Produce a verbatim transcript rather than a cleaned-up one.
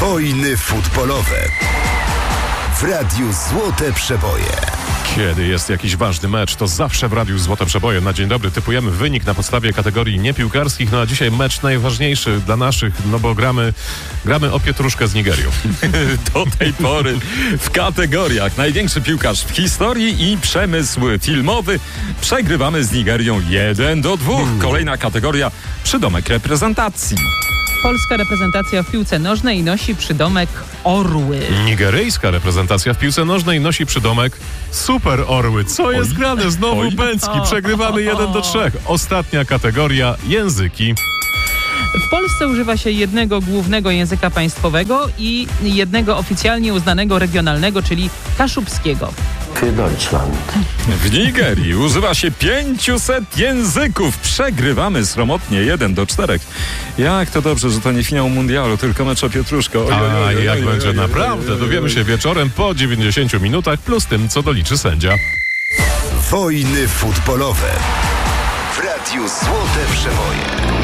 Wojny futbolowe w Radiu Złote Przeboje. Kiedy jest jakiś ważny mecz, to zawsze w Radiu Złote Przeboje na dzień dobry typujemy wynik na podstawie kategorii niepiłkarskich. No a dzisiaj mecz najważniejszy dla naszych, no bo gramy, gramy o pietruszkę z Nigerią. Do tej pory w kategoriach największy piłkarz w historii i przemysł filmowy przegrywamy z Nigerią jeden do dwóch. Kolejna kategoria przydomek reprezentacji. Polska reprezentacja w piłce nożnej nosi przydomek Orły. Nigeryjska reprezentacja w piłce nożnej nosi przydomek Super Orły. Co jest grane? Znowu Oj. Bęcki. Przegrywamy jeden do trzech. Ostatnia kategoria języki. W Polsce używa się jednego głównego języka państwowego i jednego oficjalnie uznanego regionalnego, czyli kaszubskiego. Für Deutschland. W Nigerii używa się pięciuset języków. Przegrywamy sromotnie jeden do czterech. Jak to dobrze, że to nie finał mundialu, tylko mecz o pietruszkę. Oj, oj, oj, A oj, jak oj, będzie oj, oj, naprawdę, oj, oj, dowiemy oj. się wieczorem po dziewięćdziesięciu minutach plus tym, co doliczy sędzia. Wojny futbolowe w Radiu Złote Przeboje.